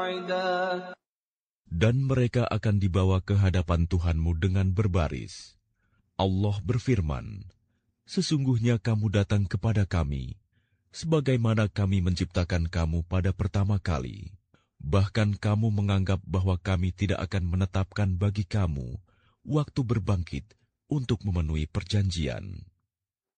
صَعِدًا. Dan mereka akan dibawa ke hadapan Tuhanmu dengan berbaris. Allah berfirman, sesungguhnya kamu datang kepada kami, sebagaimana kami menciptakan kamu pada pertama kali. Bahkan kamu menganggap bahwa kami tidak akan menetapkan bagi kamu waktu berbangkit untuk memenuhi perjanjian.